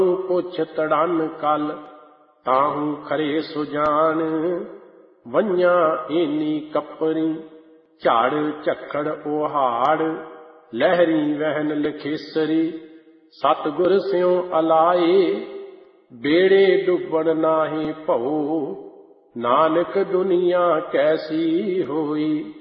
ਪੁੱਛ ਤੜਨ ਕਲ ਤਾਹੂ ਖਰੇ ਸੁਜਾਨ। ਵੰਝਾਂ ਏਨੀ ਕਪਰੀ ਝਾੜ ਝੱਖੜ ਉਹਾੜ ਲਹਿਰੀ ਵਹਿਨ ਲਖੇਸਰੀ। ਸਤਿਗੁਰ ਸਿਉ ਅਲਾਏ ਬੇੜੇ ਡੁੱਬਣ ਨਾਹੀ ਭਉ। ਨਾਨਕ ਦੁਨੀਆ ਕੈਸੀ ਹੋਈ।